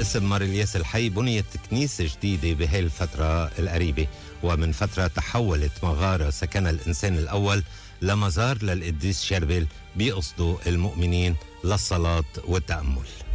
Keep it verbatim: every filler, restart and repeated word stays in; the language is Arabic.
باسم مار الياس الحي بنيت كنيسة جديدة بهاي الفترة القريبة، ومن فترة تحولت مغارة سكن الإنسان الأول لمزار للقديس شربل بيقصدوا المؤمنين للصلاة والتأمل.